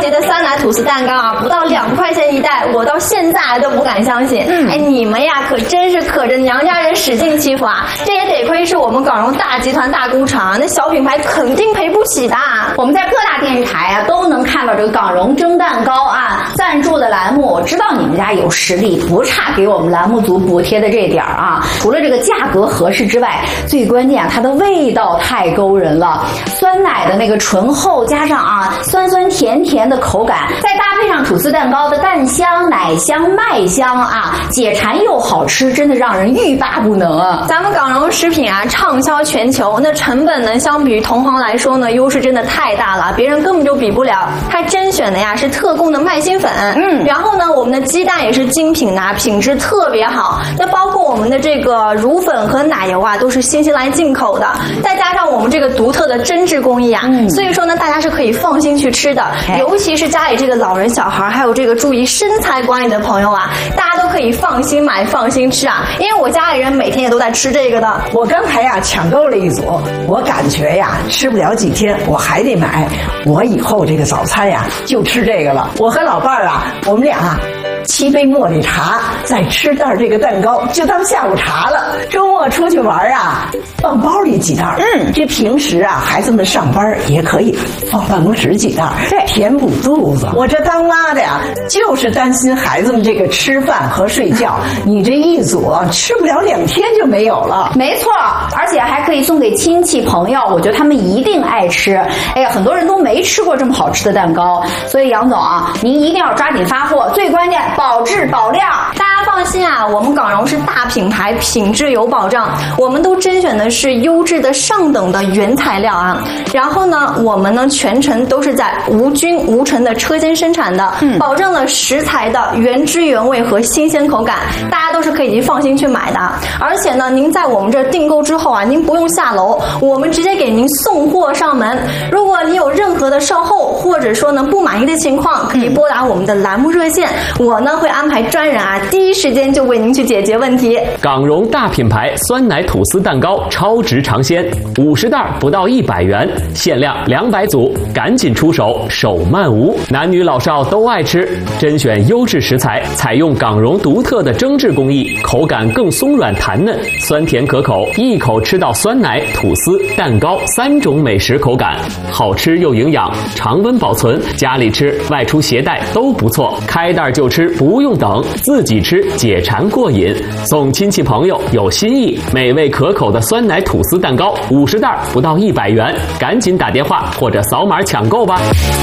级的酸奶吐司蛋糕啊，不到2块钱一袋，我到现在都不敢相信。哎，你们呀可真是可着娘家人使劲欺负啊！这也得亏是我们港荣大集团大工厂，那小品牌肯定赔不起的。 我们在各大电视台啊都能看到这个港荣蒸蛋糕啊赞助的栏目，知道你们家有实力，不差给我们栏目组补贴的这点啊。除了这个价格合适之外，最关键啊它的味道太勾人了，酸奶的那个醇厚加上啊酸酸甜甜的口感，再搭配上吐司蛋糕的蛋香、奶香、麦香啊，解馋又好吃，真的让人欲罢不能啊！ 咱们港荣食品啊畅销全球，那成本呢相比于同行来说呢，优势真的太大了，别人根本就比不了。它甄选的呀是特供的麦芯粉，然后呢我们的鸡蛋也是精品的，品质特别好。那包括我们的这个乳粉和奶油啊，都是新西兰进口的，再加上我们这个独特的针织工艺啊，所以说呢大家是可以放心去吃的。尤其是家里这个老人、小孩，还有这个注意身材管理的朋友啊，大家都可以放心买、放心吃啊。因为我家里人每天也都在吃这个的。 我刚才呀抢购了一组，我感觉呀吃不了几天，我还得买。我以后这个早餐呀就吃这个了。我和老伴儿啊，我们俩沏杯茉莉茶，再吃袋这个蛋糕，就当下午茶了。周末出去玩啊，放包里几袋。这平时啊，孩子们上班也可以放办公室几袋，填补肚子。我这当妈的呀，就是担心孩子们这个吃饭和睡觉。你这一组吃不了2天就没有了。 没错，而且还可以送给亲戚朋友，我觉得他们一定爱吃。哎呀，很多人都没吃过这么好吃的蛋糕，所以杨总啊，您一定要抓紧发货，最关键保质保量。 大家放心啊，我们港荣是大品牌，品质有保障，我们都甄选的是优质的上等的原材料啊。然后呢，我们呢全程都是在无菌无尘的车间生产的，保证了食材的原汁原味和新鲜口感，大家都是可以放心去买的。而且呢，您在我们这订购之后啊，您不用下楼，我们直接给您送货上门。如果你有任何的售后或者说呢不满意的情况，可以拨打我们的栏目热线，我呢会安排专人啊，第一时间就为您去解决问题。 港荣大品牌酸奶吐司蛋糕超值尝鲜，50袋不到100元，限量200组，赶紧出手，手慢无。男女老少都爱吃，甄选优质食材，采用港荣独特的蒸制工艺，口感更松软弹嫩，酸甜可口，一口吃到酸奶、吐司、蛋糕3种美食口感，好吃又营养，常温保存，家里吃、外出携带都不错，开袋就吃，不用等，自己吃解馋过瘾，送亲戚朋友有新意，美味可口的酸奶吐司蛋糕50袋不到100元，赶紧打电话或者扫码抢购吧。